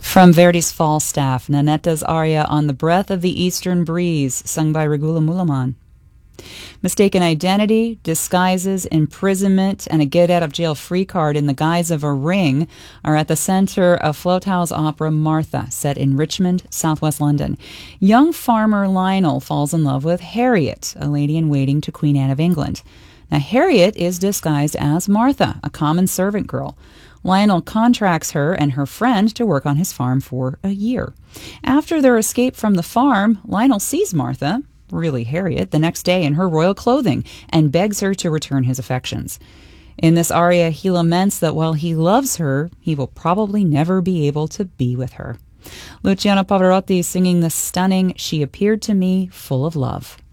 From Verdi's Falstaff, Nanetta's aria on the Breath of the Eastern Breeze, sung by Regula Mulaman. Mistaken identity, disguises, imprisonment, and a get-out-of-jail-free card in the guise of a ring are at the center of Flotow's opera Martha, set in Richmond, southwest London. Young farmer Lionel falls in love with Harriet, a lady-in-waiting to Queen Anne of England. Now, Harriet is disguised as Martha, a common servant girl. Lionel contracts her and her friend to work on his farm for a year. After their escape from the farm, Lionel sees Martha, really Harriet, the next day in her royal clothing and begs her to return his affections. In this aria, he laments that while he loves her, he will probably never be able to be with her. Luciano Pavarotti singing the stunning She Appeared to Me Full of Love.